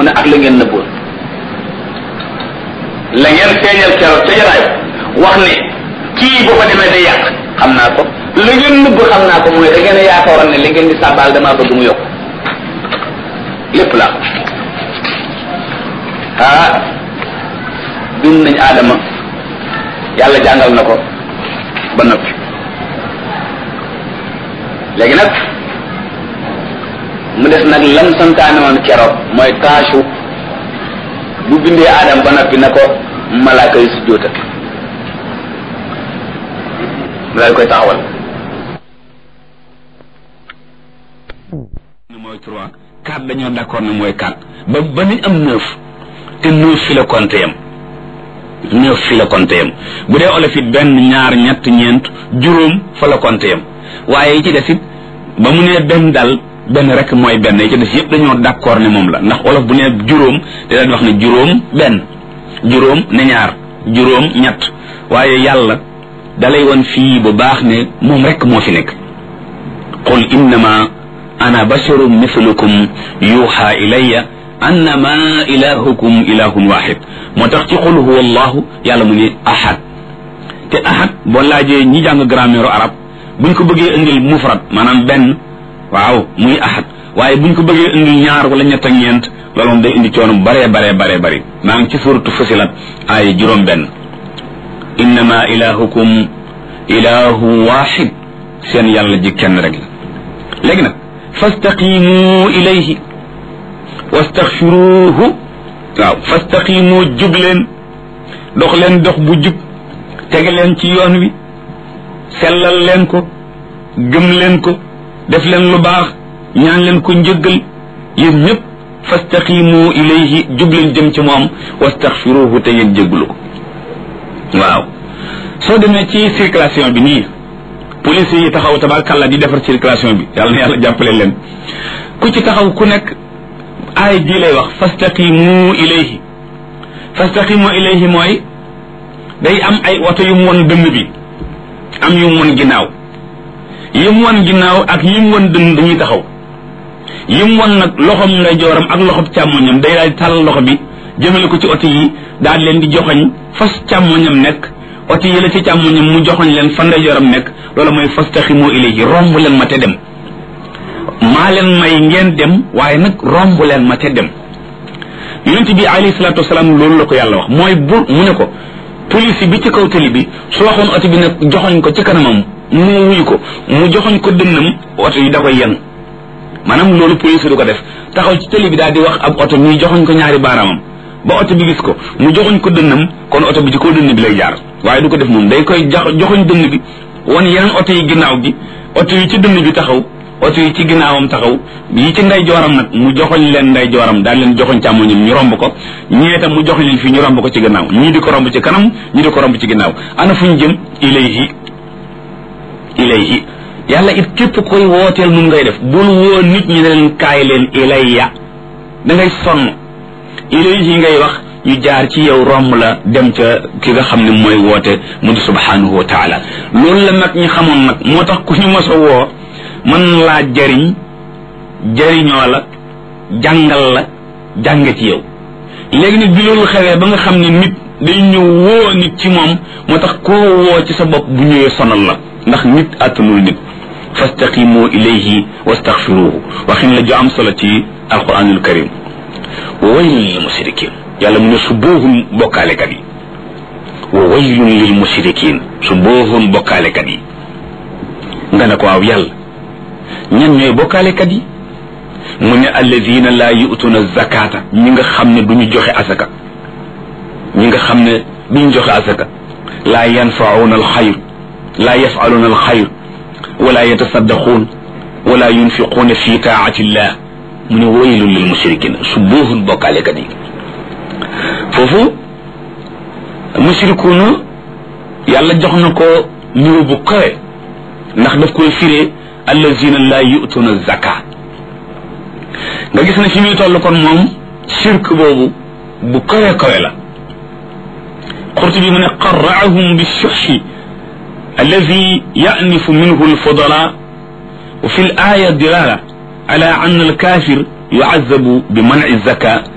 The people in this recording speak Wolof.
ne ak la ngeen nëbboon la ngeen feeñal keroog ca jaraay wax ne kii bu fa demee day yàq xam naa ko la ngeen nëbb xam naa ko mooy da ngeen a yaakaaroon ne li ngeen di sàbbaal damaa bëgg mu yokk lépp la bind nañ aadama yàlla jàngal na ko ba noppi léegi nag mu des nag lam santaane woon keroog mooy taasu bu bindee aadama ba noppi na ko malaaka yi sujjóotal mu daal koy taxawal mooy 3 4 dañoo d'accord ne mooy 4 ba ni am 9 te 9 fi la compté yam 9 fi la compté yam bu dee olof it benn ñaar ñett ñeent juróom fa la compté yam waaye yi ci des it ba mu nee benn dal benn rek mooy benn yi ci des yëpp dañoo d'accord ne moom la ndax olof bu nee juróom da leen wax ne juróom benn juróom ne ñaar juróom ñett waaye yàlla dalay woon fii bu baax ne moom rek moo fi nekk qul innama ana basharun mithlukum yuha ilayya annama ilahukum ilahun wahid moo tax ci qul huwa allahu yàlla mu ne ahad te ahad boo laajee ñi jàng grammaire arab buñ ko bëggee indil mufrad maanaam benn waaw muy ahad waaye buñ ko bëggee indil ñaar wala ñett ak ñeent loolu moom day indi coono bare maa ngi ci suratu Fusilat ay juróom benn innama ilahukum ilahu wahid seen yàlla ji kenn rek la léegi nag fastaqimu ilayhi wastaghfiruhu waaw fastaqimu jub leen dox leen dox bu jub tege leen ci yoon wi sellal leen ko gëm leen ko def leen lu baax ñaan leen ko njëggal yéen ñëpp fastaqimu ilayhi jub leen jëm ci moom wastaghfiruhu te ngeen jéggalu ko waaw soo demee ci circulation bi nii police yi taxaw tabarkàlla di defar circulation bi yàlla na yàlla jàppale leen ku ci taxaw ku nekk aay bii lay wax fastaqimu ilayhi mooy day am ay oto yu mu won dënn bi am yu mu won ginnaaw yi mu won ginnaaw ak yi mu won dënn dañuy taxaw yi mu won nag loxom ndeyjooram ak loxom càmmoñam day daal di tàllal loxo bi jëmale ko ci oto yi daal leen di joxoñ fas càmmoñam nekk oto yi la ci càmmoñam mu joxoñ leen fa ndeyjooram nekk loolu mooy fastaqimu ilayhi romb leen ma te dem maa leen may ngeen dem waaye nag romb leen ma te dem yonent bi alayhi salaatu wasalaam loolu la ko yàlla wax mooy bu mu ne ko police bi ci kaw tali bi su waxoon oto bi nag joxoñ ko ci kanamam mu wuyu ko mu joxoñ ko dënnam oto yi da koy yenn maanaam loolu police du ko def taxaw ci tali bi daal di wax ab oto ñuy joxoñ ko ñaari baaraamam ba oto bi gis ko mu joxoñ ko dënnam kon oto bi ci kaw dënn bi lay jaar waaye du ko def moom day koy joxoñ dënn bi wan yeneen oto yi ginnaaw gi oto yi ci dënn bi taxaw oto yi ci ginnaawam taxaw yi ci nday jooram nag mu joxoñ leen nday jooram daal leen joxoñ càmmoñam ñu romb ko ñee tam mu joxoñ leen fii ñu romb ko ci gannaaw ñii di ko romb ci kanam ñii di ko romb ci ginnaaw ana fu ñu jëm ilayhi yàlla it képp koy wooteel nun ngay def bul woo nit ñi ne leen kaay leen ilayya da ngay sonn ilayhi ngay wax ñu jaar ci yow romb la dem ca ki nga xam ne mooy woote mu di subhanahu wa taala loolu la nag ñu xamoon nag moo tax ku ñu mos a woo mën laa jëriñoo la jàngal la jànge ci yow léegi nag bi loolu xewee ba nga xam ne nit day ñëw woo nit ci moom moo tax koo woo ci sa bopp bu ñëwee sonal la ndax nit àttanul nit fastaqimu ilayhi wastaghfiruhu waxin la ju am solo ci alquranul karim wa waylun lil mushrikin yàlla mu ne su boohun bokkaalekat yi wa waylun lil mushrikin su boohun bokkaalekat yi nga ne ko waaw yàlla ñan ñooy bokkaalekat yi mu ne alladina laa yu'tuna zakata ñi nga xam ne duñu joxe asaka ñi nga xam ne duñu joxe asaka laa yanfa'una alxayr laa yaf'aluna alxayr wala yatasaddaqun wala yunfiquna fi taa'ati llah mu ne waylun lil mushrikin su boohun bokkaalekat yi foofu mushrikuuna yàlla jox na ko niveau bu kawe ndax daf koy firee allazina la yu'tuna zaka nga gis ne fi muy toll kon moom shirk boobu bu kawe kawe la Qurtubi mu ne qarra'ahum bishuhhi allazi ya'nifu minhu al-fudala wa fi al-aya dilala ala anna al-kafir yu'azzabu bi man'i zaka